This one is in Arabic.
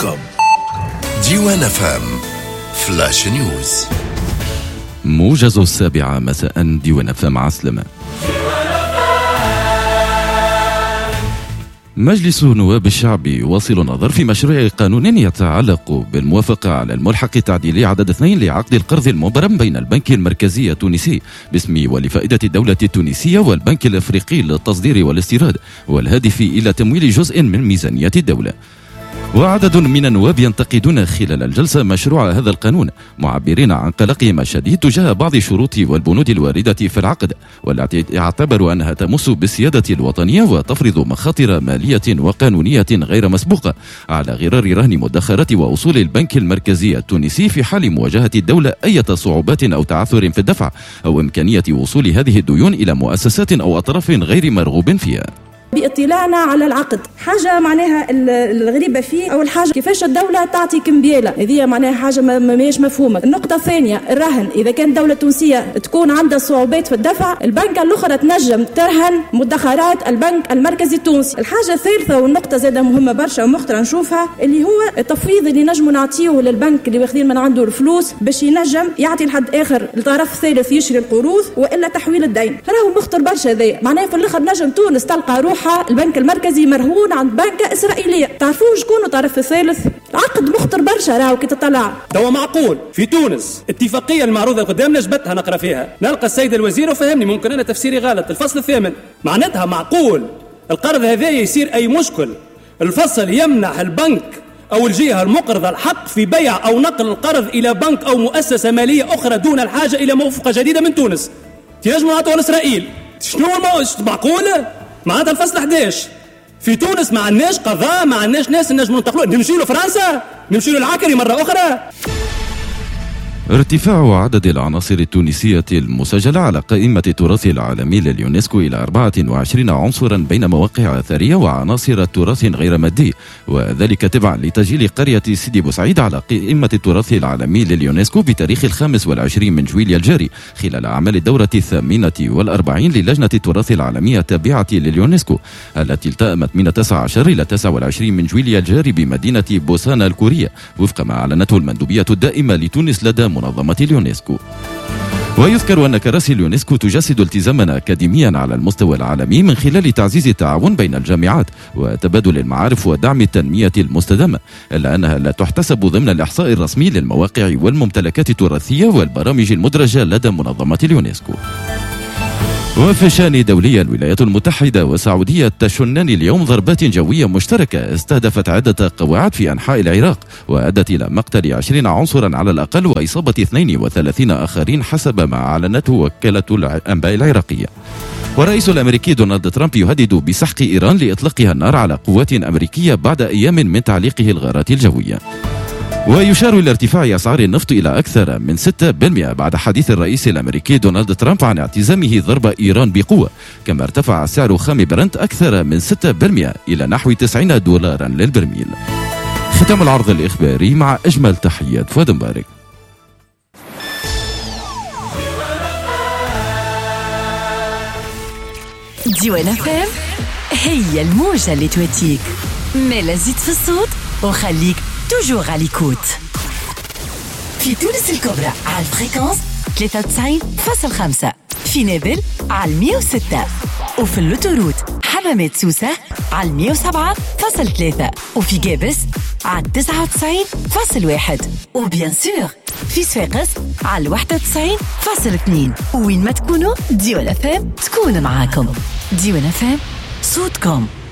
صوتكم. ديوان FM فلاش نيوز. موجز 7 مساء. ديوان FM عسلمة. مجلس نواب الشعب يواصل النظر في مشروع قانون يتعلق بالموافقة على الملحق التعديلي عدد 2 لعقد القرض المبرم بين البنك المركزي التونسي باسم ولفائدة الدولة التونسية والبنك الأفريقي للتصدير والاستيراد، والهادف إلى تمويل جزء من ميزانية الدولة. وعدد من النواب ينتقدون خلال الجلسة مشروع هذا القانون، معبرين عن قلقهم الشديد تجاه بعض الشروط والبنود الواردة في العقد، والتي يعتبر أنها تمس بالسيادة الوطنية وتفرض مخاطر مالية وقانونية غير مسبوقة على غرار رهن مدخرات وأصول البنك المركزي التونسي في حال مواجهة الدولة أي صعوبات أو تعثر في الدفع أو إمكانية وصول هذه الديون إلى مؤسسات أو أطراف غير مرغوب فيها. باطلاعنا على العقد حاجة معناها الغريبة فيه، أول حاجة كيفاش الدولة تعطي كمبيالة، هذه معناها حاجة ماهيش مفهومة. النقطة الثانية الرهن، إذا كان الدولة التونسية تكون عندها صعوبات في الدفع، البنك الأخرى تنجم ترهن مدخرات البنك المركزي التونسي. الحاجة الثالثة والنقطة زادة مهمة برشا ومخطرة نشوفها، اللي هو التفويض اللي نجموا نعطيه للبنك اللي واخدين من عنده الفلوس باش ينجم يعطي لحد آخر الطرف الثالث يشري القروض وإلا تحويل الدين. راهو مخطر برشا هذايا، معناها في الآخر نجم تونس تلقى روح البنك المركزي مرهون عند بنكة إسرائيلية. تعرفون شكون الطرف الثالث؟ العقد مخطر برشا راهو كي تطلع. توا معقول في تونس اتفاقية المعروضة قدامنا جبتها نقرأ فيها، نلقى السيد الوزير وفهمني ممكن أنا تفسيري غلط، الفصل 8 معناتها معقول القرض هذا يصير أي مشكل، الفصل يمنح البنك أو الجهة المقرضة الحق في بيع أو نقل القرض إلى بنك أو مؤسسة مالية أخرى دون الحاجة إلى موافقة جديدة من تونس. تنجموا نعطوا لإسرائيل شنو معقولة؟ معناتها الفصل 11 في تونس ما عندناش قضاء، ما عندناش ناس نجموا ننتقلوا، نمشي له فرنسا، نمشي له العكري مرة أخرى. ارتفاع عدد العناصر التونسية المسجلة على قائمة التراث العالمي لليونسكو إلى 24 عنصرا بين مواقع أثرية وعناصر تراث غير مادي، وذلك تبعا لتسجيل قرية سيدي بوسعيد على قائمة التراث العالمي لليونسكو بتاريخ 25 من جويلية الجاري خلال أعمال الدورة 48 للجنة التراث العالمية التابعة لليونسكو التي التأمت من 19 إلى 29 من جويلية الجاري بمدينة بوسانا الكورية وفق ما أعلنته المندوبية الدائمة لتونس لدى منظمة اليونسكو. ويذكر أن كراسي اليونسكو تجسد التزاما أكاديميا على المستوى العالمي من خلال تعزيز التعاون بين الجامعات وتبادل المعارف ودعم التنمية المستدامة، إلا أنها لا تحتسب ضمن الإحصاء الرسمي للمواقع والممتلكات التراثية والبرامج المدرجة لدى منظمة اليونسكو. وفي شأن دولية، الولايات المتحدة والسعودية تشنان اليوم ضربات جوية مشتركة استهدفت عدة قواعد في أنحاء العراق وأدت إلى مقتل 20 عنصرا على الأقل وإصابة 32 آخرين حسب ما أعلنته وكالة الأنباء العراقية. والرئيس الأمريكي دونالد ترامب يهدد بسحق إيران لإطلاقها النار على قوات أمريكية بعد أيام من تعليقه الغارات الجوية. ويشار إلى ارتفاع أسعار النفط إلى أكثر من 6% بعد حديث الرئيس الأمريكي دونالد ترامب عن اعتزامه ضرب إيران بقوة، كما ارتفع سعر خام برنت أكثر من 6% إلى نحو $90 للبرميل. ختام العرض الإخباري مع أجمل تحيات فؤاد مبارك. ديوان FM هي الموجة اللي تواتيك، مالا زيد في الصوت وخليك توجور على ليكوت. في تونس الكبرى على الفريكونس 93.5، في نابل على 106، وفي اللوتوروت حمامات سوسة على 107.3، وفي جابس على 99.1، وبيان سور في صفاقس على 91.2. وين ما تكونوا ديوان FM تكون معاكم. ديوان FM صوتكم.